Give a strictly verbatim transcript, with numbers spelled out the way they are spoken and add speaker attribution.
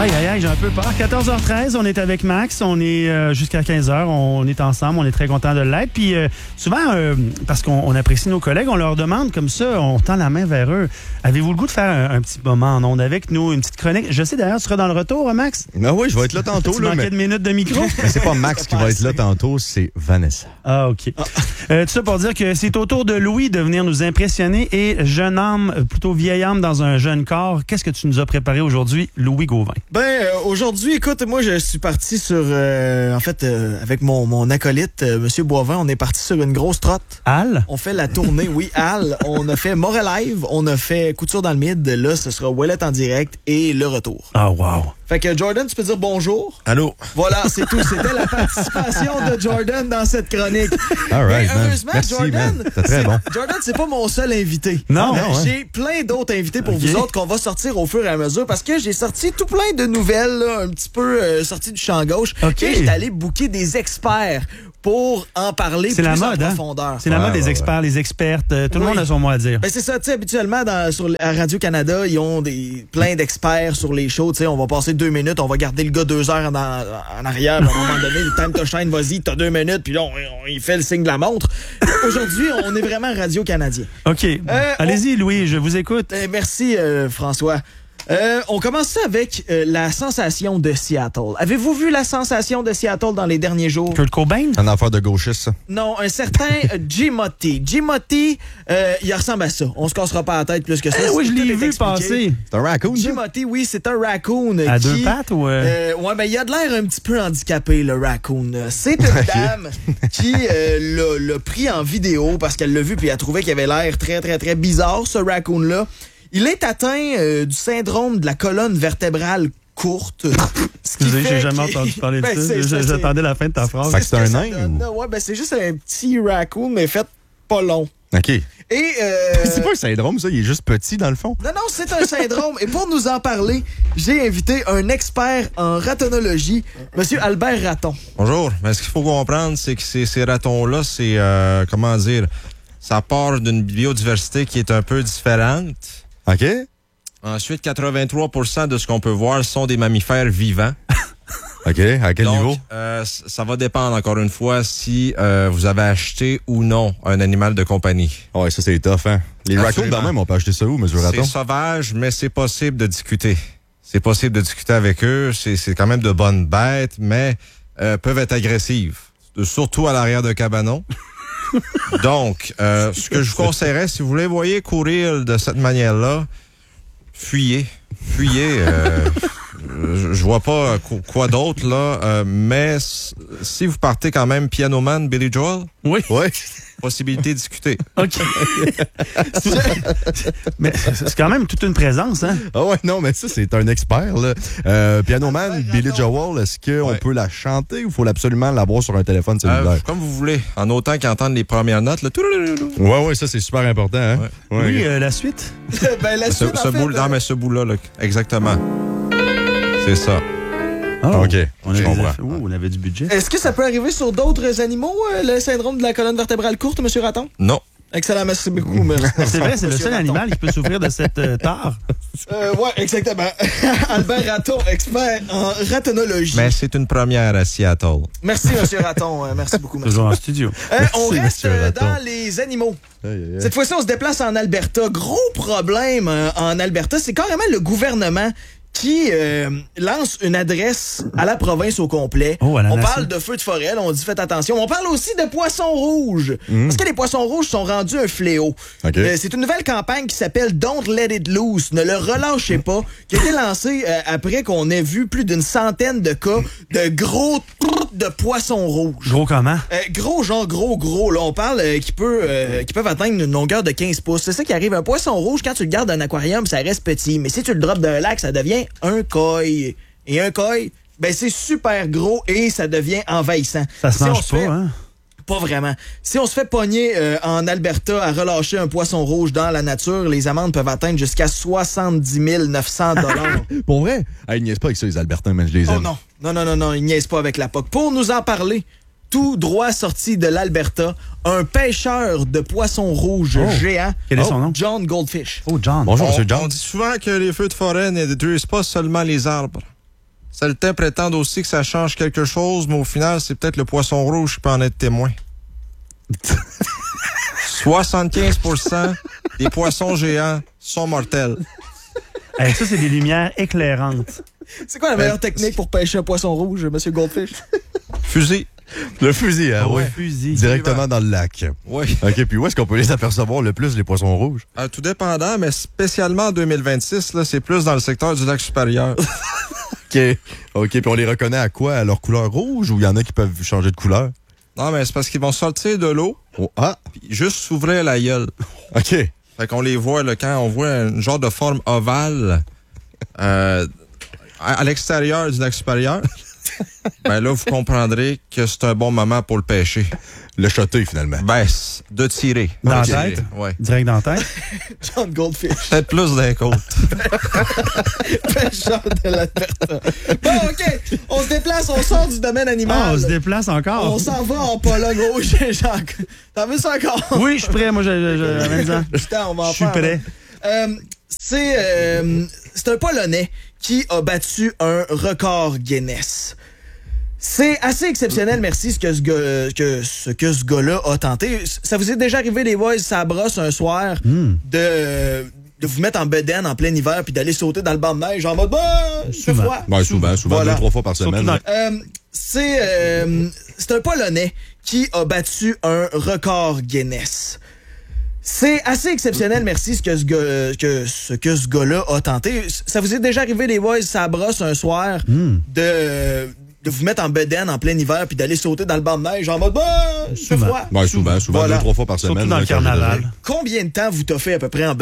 Speaker 1: Aïe, aïe, aïe, j'ai un peu peur. quatorze heures treize, on est avec Max. On est euh, jusqu'à quinze heures. On est ensemble. On est très content de l'être. Puis euh, souvent, euh, parce qu'on on apprécie nos collègues, on leur demande comme ça, on tend la main vers eux. Avez-vous le goût de faire un, un petit moment en ondes avec nous, une petite chronique? Je sais d'ailleurs, tu seras dans le retour, Max?
Speaker 2: Ben oui, je vais être là tantôt.
Speaker 1: Tu
Speaker 2: là,
Speaker 1: manquais
Speaker 2: mais...
Speaker 1: de minutes de micro?
Speaker 2: mais c'est pas Max qui va être là tantôt, c'est Vanessa.
Speaker 1: Ah, OK. Ah. Euh, tout ça pour dire que c'est au tour de Louis de venir nous impressionner. Et jeune âme, plutôt vieille âme dans un jeune corps, qu'est-ce que tu nous as préparé aujourd'hui, Louis Gauvin?
Speaker 3: Ben, euh, aujourd'hui, écoute, moi, je suis parti sur... Euh, en fait, euh, avec mon, mon acolyte, euh, M. Boivin, on est parti sur une grosse trotte.
Speaker 1: Al?
Speaker 3: On fait la tournée, oui, Al. On a fait Moralive, on a fait Couture dans le mid. Là, ce sera Ouellet en direct et le retour.
Speaker 1: Ah, oh, wow.
Speaker 3: Fait que Jordan, tu peux dire bonjour.
Speaker 2: Allô?
Speaker 3: Voilà, c'est tout. C'était la participation de Jordan dans cette chronique.
Speaker 2: All right,
Speaker 3: Mais
Speaker 2: man.
Speaker 3: heureusement,
Speaker 2: Merci,
Speaker 3: Jordan,
Speaker 2: man. C'est très bon.
Speaker 3: Jordan, c'est pas mon seul invité.
Speaker 1: Non,
Speaker 3: Euh,
Speaker 1: non, ouais.
Speaker 3: J'ai plein d'autres invités pour
Speaker 1: Okay.
Speaker 3: vous autres qu'on va sortir au fur et à mesure parce que j'ai sorti tout plein de nouvelles, là, un petit peu euh, sorties du champ gauche.
Speaker 1: Okay.
Speaker 3: Et j'étais allé booker des experts pour en parler
Speaker 1: C'est
Speaker 3: plus
Speaker 1: la
Speaker 3: en
Speaker 1: mode, hein?
Speaker 3: profondeur.
Speaker 1: C'est la
Speaker 2: Ouais,
Speaker 1: mode des
Speaker 2: ouais,
Speaker 1: experts, les expertes. euh, tout le
Speaker 3: Oui.
Speaker 1: monde a son mot à dire.
Speaker 3: Ben c'est ça, tu sais, habituellement, dans, sur, à Radio-Canada, ils ont des, plein d'experts sur les shows, tu sais, on va passer deux minutes, on va garder le gars deux heures en, en arrière, puis à un moment donné, le time to shine, vas-y, t'as deux minutes, puis là, on, on, il fait le signe de la montre. Aujourd'hui, on est vraiment Radio-Canadien.
Speaker 1: OK.
Speaker 3: Euh,
Speaker 1: Allez-y, Louis, je vous écoute.
Speaker 3: Eh, merci, euh, François. Euh, on commence ça avec euh, la sensation de Seattle. Avez-vous vu la sensation de Seattle dans les derniers jours?
Speaker 1: Kurt Cobain?
Speaker 2: Un affaire de gauchiste, ça.
Speaker 3: Non, un certain euh, Jimoty. Jimoty, euh, il ressemble à ça. On se cassera pas la tête plus que ça.
Speaker 1: Ah, oui, je
Speaker 3: Tout
Speaker 1: l'ai
Speaker 3: est
Speaker 1: vu
Speaker 3: expliqué.
Speaker 1: passer.
Speaker 2: C'est un raccoon, ça?
Speaker 3: Jimoty, oui, c'est un raccoon.
Speaker 1: À
Speaker 3: qui,
Speaker 1: deux pattes ou... Euh...
Speaker 3: Euh, ouais, ben il a de l'air un petit peu handicapé, le raccoon. C'est une dame qui euh, l'a, l'a pris en vidéo parce qu'elle l'a vu puis elle a trouvé qu'il avait l'air très, très, très bizarre, ce raccoon-là. Il est atteint euh, du syndrome de la colonne vertébrale courte.
Speaker 1: Excusez, j'ai jamais entendu parler de
Speaker 3: Ben,
Speaker 1: ça.
Speaker 3: c'est ça, c'est-
Speaker 1: J'attendais la fin de ta phrase.
Speaker 2: Fait que c'est un
Speaker 3: ça
Speaker 2: nain,
Speaker 3: donne,
Speaker 2: ou-
Speaker 3: là. Ouais, ben c'est juste un petit raccoon, mais fait pas long.
Speaker 2: OK.
Speaker 3: Et euh,
Speaker 2: C'est pas un syndrome, ça. Il est juste petit, dans le fond.
Speaker 3: Non, non, c'est un syndrome. Et pour nous en parler, j'ai invité un expert en ratonologie, M. Albert Raton.
Speaker 4: Bonjour. Mais ce qu'il faut comprendre, c'est que ces, ces ratons-là, c'est, euh, comment dire, ça part d'une biodiversité qui est un peu différente.
Speaker 2: OK?
Speaker 4: Ensuite, quatre-vingt-trois pour cent de ce qu'on peut voir sont des mammifères vivants.
Speaker 2: OK. À quel
Speaker 4: Donc,
Speaker 2: niveau?
Speaker 4: euh, c- ça va dépendre, encore une fois, si euh, vous avez acheté ou non un animal de compagnie.
Speaker 2: Ouais, ça, c'est tough, hein? Les raccoons,
Speaker 4: Absolument.
Speaker 2: quand même, on peut acheter ça où, monsieur
Speaker 4: C'est
Speaker 2: Raton?
Speaker 4: sauvage, mais c'est possible de discuter. C'est possible de discuter avec eux. C'est, c'est quand même de bonnes bêtes, mais euh, peuvent être agressives. Surtout à l'arrière d'un cabanon. Donc, euh, ce que je vous conseillerais, si vous les voyez courir de cette manière-là, fuyez. Fuyez. Euh, je, je vois pas qu- quoi d'autre, là. Euh, mais s- si vous partez quand même pianoman Billy Joel,
Speaker 1: Oui.
Speaker 2: Ouais.
Speaker 4: possibilité de discuter.
Speaker 1: OK. Mais c'est quand même toute une présence, hein?
Speaker 2: Ah ouais, non, mais ça, c'est un expert, là. Euh, Piano Man, Billy Joel, est-ce qu'on
Speaker 4: Ouais.
Speaker 2: peut la chanter ou faut absolument l'avoir sur un téléphone cellulaire?
Speaker 4: Euh, comme vous voulez. En autant qu'entendre les premières notes, là.
Speaker 2: Ouais, ouais, ça, c'est super important, hein?
Speaker 4: Ouais.
Speaker 2: Ouais.
Speaker 1: Oui, euh, la suite?
Speaker 3: ben, la
Speaker 4: Ce,
Speaker 3: suite,
Speaker 4: ce
Speaker 3: en fait,
Speaker 4: bout, non, mais ce bout-là, là, exactement. C'est ça.
Speaker 1: Oh,
Speaker 2: OK,
Speaker 1: On
Speaker 2: je
Speaker 1: avait,
Speaker 2: comprends.
Speaker 1: oh, on avait du budget.
Speaker 3: Est-ce que ça peut arriver sur d'autres animaux, euh, le syndrome de la colonne vertébrale courte, M. Raton?
Speaker 4: Non.
Speaker 3: Excellent, merci beaucoup. Merci.
Speaker 1: C'est vrai, c'est le
Speaker 3: Monsieur
Speaker 1: seul
Speaker 3: Raton.
Speaker 1: animal qui peut souffrir de cette euh, tare.
Speaker 3: Euh, ouais, exactement. Albert Raton, expert en ratonologie.
Speaker 4: Mais c'est une première à Seattle.
Speaker 3: Merci, M. Raton. Euh, merci beaucoup. Merci.
Speaker 1: Toujours en studio.
Speaker 3: Euh, on
Speaker 2: Merci,
Speaker 3: reste
Speaker 2: Monsieur
Speaker 3: euh,
Speaker 2: Raton.
Speaker 3: dans les animaux.
Speaker 2: Aïe, aïe, aïe.
Speaker 3: Cette fois-ci, on se déplace en Alberta. Gros problème euh, en Alberta, c'est carrément le gouvernement qui euh, lance une adresse à la province au complet.
Speaker 1: Oh, à la
Speaker 3: on
Speaker 1: nation.
Speaker 3: parle de feux de forêt, là, on dit faites attention. On parle aussi de poissons rouges. Parce que les poissons rouges sont rendus un fléau.
Speaker 2: OK.
Speaker 3: Euh, c'est une nouvelle campagne qui s'appelle Don't Let It Loose, ne le relâchez pas, qui a été lancée euh, après qu'on ait vu plus d'une centaine de cas de gros trrrt de poissons rouges.
Speaker 1: Gros comment?
Speaker 3: Euh, gros, genre gros, gros. Là, on parle euh, qui, peut, euh, qui peuvent atteindre une longueur de quinze pouces. C'est ça qui arrive. Un poisson rouge, quand tu le gardes dans un aquarium, ça reste petit. Mais si tu le drops d'un lac, ça devient un koi. Et un koi, ben c'est super gros et ça devient envahissant.
Speaker 1: Ça se
Speaker 3: Si on
Speaker 1: mange pas,
Speaker 3: fait-
Speaker 1: hein?
Speaker 3: Pas vraiment. Si on se fait pogner euh, en Alberta à relâcher un poisson rouge dans la nature, les amendes peuvent atteindre jusqu'à soixante-dix mille neuf cents dollars.
Speaker 2: Pour vrai? Hey, ils niaisent pas avec ça, les Albertains, mais je les aime.
Speaker 3: Oh non, non, non, non, non, ils niaisent pas avec la P O C. Pour nous en parler, tout droit sorti de l'Alberta, un pêcheur de poissons rouges
Speaker 1: Oh.
Speaker 3: géant,
Speaker 1: Quel est son nom?
Speaker 3: John Goldfish.
Speaker 1: Oh, John.
Speaker 2: Bonjour,
Speaker 4: On,
Speaker 2: Monsieur John.
Speaker 4: on dit souvent que les feux de forêt ne détruisent pas seulement les arbres, Certains prétendent aussi que ça change quelque chose, mais au final, c'est peut-être le poisson rouge qui peut en être témoin. soixante-quinze pour cent des poissons géants sont mortels.
Speaker 1: Hey, ça, c'est des lumières éclairantes.
Speaker 3: C'est quoi la meilleure technique pour pêcher un poisson rouge, Monsieur Goldfish?
Speaker 4: Fusil.
Speaker 2: Le fusil, hein, oui.
Speaker 1: Fusil.
Speaker 2: Directement dans le lac.
Speaker 4: Oui.
Speaker 2: OK, puis où est-ce qu'on peut les apercevoir le plus, les poissons rouges?
Speaker 4: Euh, tout dépendant, mais spécialement en deux mille vingt-six, là, c'est plus dans le secteur du lac supérieur.
Speaker 2: OK. OK, puis on les reconnaît à quoi? À leur couleur rouge ou il y en a qui peuvent changer de couleur?
Speaker 4: Non, mais c'est parce qu'ils vont sortir de l'eau,
Speaker 2: Oh, ah!
Speaker 4: puis juste s'ouvrir la gueule.
Speaker 2: OK.
Speaker 4: Fait qu'on les voit, là, quand on voit un genre de forme ovale euh, à, à l'extérieur du lac supérieur, ben là, vous comprendrez que c'est un bon moment pour le pêcher.
Speaker 2: Le shotter, finalement.
Speaker 4: Ben, c- de tirer.
Speaker 1: Dans
Speaker 4: De
Speaker 1: la
Speaker 4: tirer,
Speaker 1: tête?
Speaker 4: ouais.
Speaker 1: Direct dans la tête.
Speaker 3: John Goldfish.
Speaker 4: Peut-être plus d'un côté.
Speaker 3: Pêcheur de l'Alberta. Bon, OK. On se déplace, on sort du domaine animal.
Speaker 1: Ah, on se déplace encore.
Speaker 3: On s'en va en Pologne. Oh, Jacques. T'en veux ça encore?
Speaker 1: Oui, je suis prêt. Moi, je, je, je, amène-en.
Speaker 3: Putain, on va en
Speaker 1: Je suis
Speaker 3: faire,
Speaker 1: prêt.
Speaker 3: Euh, c'est euh, c'est un Polonais qui a battu un record Guinness. C'est assez exceptionnel, merci, ce que ce gars, que, ce que ce gars-là a tenté. Ça vous est déjà arrivé, les boys, ça brosse un soir,
Speaker 1: Mm.
Speaker 3: de, de vous mettre en bedaine en plein hiver puis d'aller sauter dans le banc de neige en mode bah, il fait
Speaker 1: Souvent.
Speaker 3: froid.
Speaker 2: Ben, souvent, souvent,
Speaker 3: Voilà.
Speaker 2: deux, trois fois par
Speaker 1: Surtout
Speaker 2: semaine.
Speaker 1: dans-
Speaker 2: là.
Speaker 3: Euh, c'est euh, c'est un Polonais qui a battu un record Guinness. C'est assez exceptionnel, merci, ce que ce gars, que ce que ce gars-là a tenté. Ça vous est déjà arrivé, les boys, ça brosse un soir,
Speaker 1: Mm.
Speaker 3: de, de vous mettre en bedaine en plein hiver puis d'aller sauter dans le banc de neige en mode bah, il fait
Speaker 1: Souvent.
Speaker 3: froid.
Speaker 2: Ben, souvent, souvent,
Speaker 3: Voilà.
Speaker 2: deux, trois fois par
Speaker 1: Surtout
Speaker 2: semaine.
Speaker 1: dans
Speaker 2: là,
Speaker 1: le
Speaker 2: quand j'ai
Speaker 1: carnaval.
Speaker 2: donné.
Speaker 3: Combien de temps vous t'offrez à peu près en